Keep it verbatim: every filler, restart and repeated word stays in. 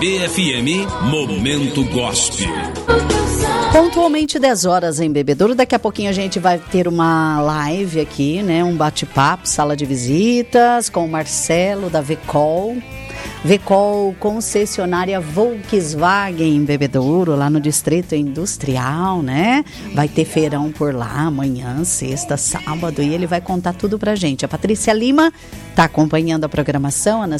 B F M Momento Gospel. Pontualmente dez horas em Bebedouro. Daqui a pouquinho a gente vai ter uma live aqui, né? Um bate-papo, sala de visitas com o Marcelo da Vecol. Vecol, concessionária Volkswagen em Bebedouro, lá no Distrito Industrial, né? Vai ter feirão por lá amanhã, sexta, sábado, e ele vai contar tudo pra gente. A Patrícia Lima tá acompanhando a programação, a Ana